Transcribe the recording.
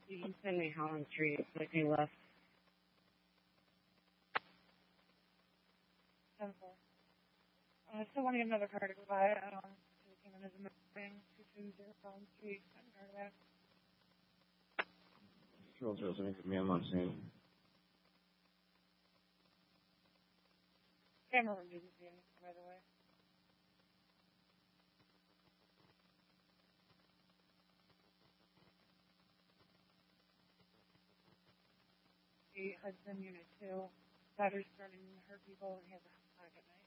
You can send me Holland Street, like they left. 10-4. I still want to get another car to go by. So it came in as a thing. 220 Holland Street. Send car back. 007 give me a month soon. Camera room didn't see anything, by the way. Hudson Unit 2. Battery's starting to hurt people and he has a hot at night.